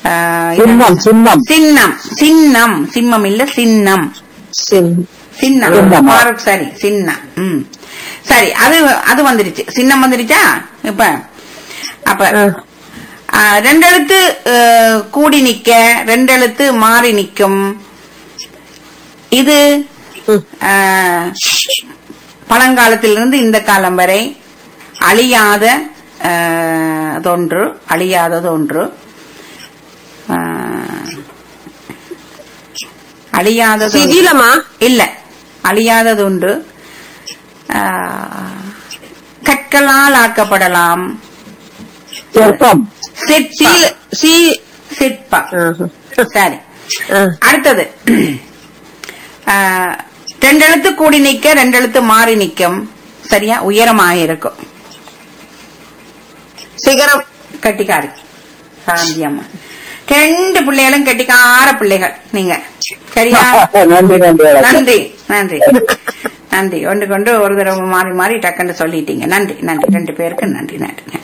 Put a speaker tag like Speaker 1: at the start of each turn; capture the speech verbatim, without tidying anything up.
Speaker 1: சின்னம் சின்னம்
Speaker 2: சின்னம் சின்னம் சிம்மம் இல்ல சின்னம் சின்னம் பாரத் சரி சின்னம். ம் சரி அது அது வந்துருச்சு சின்னம் வந்துருச்சா இப்ப அப்ப ரெண்டு எழுத்து கூடி நிக்க ரெண்டு எழுத்து மாறி நிக்கும். இது பழங்காலத்திலிருந்து இந்த காலம் வரை அழியாத தொன்று அழியாதது ஒன்று அழியாதது இல்ல அழியாதது ஒன்று கற்களால் ஆக்கப்படலாம். சிற்பம் சரி. அடுத்தது ரெண்டு எழுத்து கூடி நிக்க ரெண்டு எழுத்து மாறி நிக்கும். சரியா உயரமாக இருக்கும். சிகரம் கட்டிக்காரி சாந்தி அம்மா ரெண்டு பிள்ளைகளும் கட்டிக்கார பிள்ளைகள் நீங்க. சரியா நன்றி நன்றி நன்றி ஒன்று கொண்டு ஒரு தடவை மாறி மாறி டக்குன்னு சொல்லிட்டீங்க. நன்றி நன்றி ரெண்டு பேருக்கு நன்றி நன்றி.